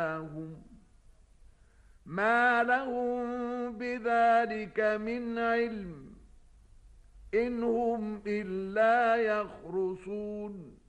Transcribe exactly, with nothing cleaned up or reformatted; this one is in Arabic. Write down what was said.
ما لهم بذلك من علم إن هم إلا يخرصون